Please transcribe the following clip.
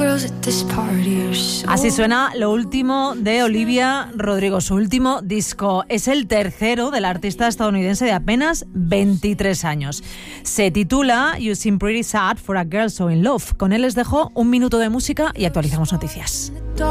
Así suena lo último de Olivia Rodrigo, su último disco. Es el tercero del artista estadounidense de apenas 23 años. Se titula You Seem Pretty Sad for a Girl So in Love. Con él les dejo un minuto de música y actualizamos noticias.